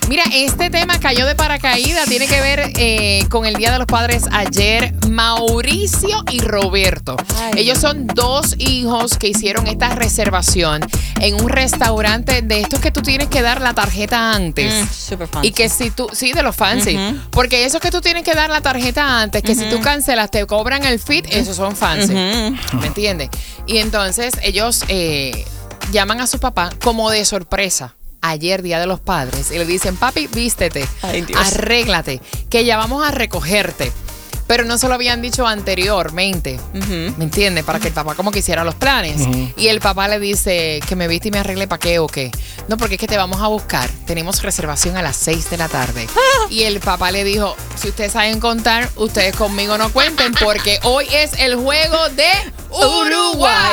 Mira, este tema cayó de paracaídas, tiene que ver con el Día de los Padres ayer. Mauricio y Roberto. Ellos son dos hijos que hicieron esta reservación en un restaurante de estos que tú tienes que dar la tarjeta antes. Super fancy. Y que si tú, sí, de los fancy. Porque esos que tú tienes que dar la tarjeta antes, que si tú cancelas te cobran el fit, esos son fancy. ¿Me entiendes? Y entonces ellos llaman a su papá como de sorpresa. Ayer, Día de los Padres, y le dicen, papi, vístete, arréglate, que ya vamos a recogerte. Pero no se lo habían dicho anteriormente, ¿me entiendes? Para que el papá como que hiciera los planes. Y el papá le dice que me viste y me arregle para qué o qué. No, porque es que te vamos a buscar. Tenemos reservación a las 6 de la tarde. Y el papá le dijo, si ustedes saben contar, ustedes conmigo no cuenten porque hoy es el juego de Uruguay.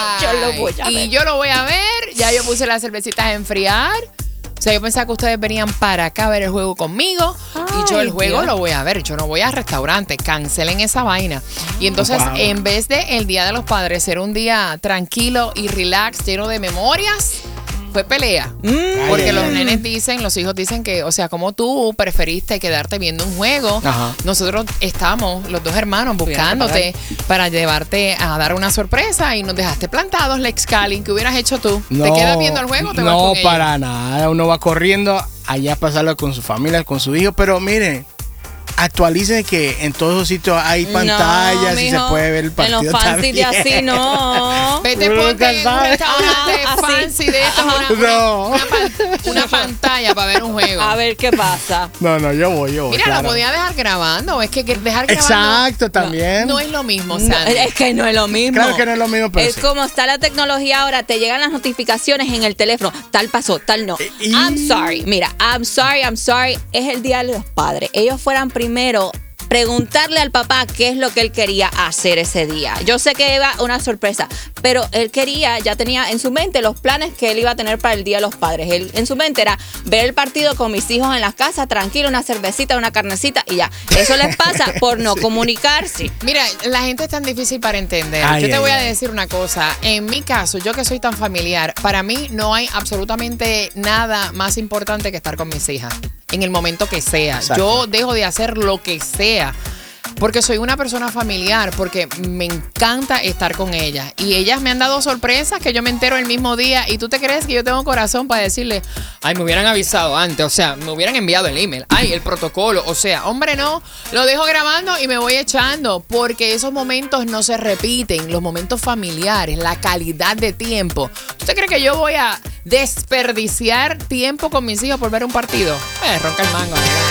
Y yo lo voy a ver. Ya yo puse las cervecitas a enfriar. O sea, yo pensaba que ustedes venían para acá a ver el juego conmigo. Y yo el juego lo voy a ver. Yo no voy a restaurante. Cancelen esa vaina. Y entonces, en vez de el Día de los Padres ser un día tranquilo y relax, lleno de memorias, fue pelea. Porque los nenes dicen, los hijos dicen que, o sea, como tú preferiste quedarte viendo un juego, nosotros estamos, los dos hermanos, buscándote para llevarte a dar una sorpresa y nos dejaste plantados, Lex Cali. ¿Qué hubieras hecho tú? No, ¿Te quedas viendo el juego o te vas con ellos? No, para nada. Uno va corriendo allá a pasarlo con su familia, con su hijo. Pero mire, actualicen que en todos los sitios hay pantallas y se puede ver el partido. En los fancy también. de así, no. Vete, ponte en un restaurante fancy de estos, una pantalla para ver un juego. A ver qué pasa. No, yo voy. Mira, claro. lo podía dejar grabando. Es que dejar grabando. Exacto, también. No es lo mismo, No, Sandy. es que no es lo mismo. Claro que no es lo mismo, pero es como está la tecnología ahora, te llegan las notificaciones en el teléfono, tal pasó, tal no. I'm sorry, mira, I'm sorry, es el Día de los Padres. Ellos fueran primero preguntarle al papá qué es lo que él quería hacer ese día. Yo sé que iba una sorpresa, pero él quería, ya tenía en su mente los planes que él iba a tener para el Día de los Padres. Él en su mente era ver el partido con mis hijos en la casa, tranquilo, una cervecita, una carnecita y ya. Eso les pasa por no comunicarse. Mira, la gente es tan difícil para entender. Yo te voy a decir una cosa. En mi caso, yo que soy tan familiar, para mí no hay absolutamente nada más importante que estar con mis hijas. En el momento que sea. Exacto. Yo dejo de hacer lo que sea. Porque soy una persona familiar, porque me encanta estar con ellas. Y ellas me han dado sorpresas que yo me entero el mismo día. Y tú te crees que yo tengo corazón para decirle, ay, me hubieran avisado antes. O sea, me hubieran enviado el email. Ay, el protocolo. O sea, hombre, no. Lo dejo grabando y me voy echando. Porque esos momentos no se repiten. Los momentos familiares, la calidad de tiempo. ¿Tú te crees que yo voy a desperdiciar tiempo con mis hijos por ver un partido? Ronca el mango, amiga.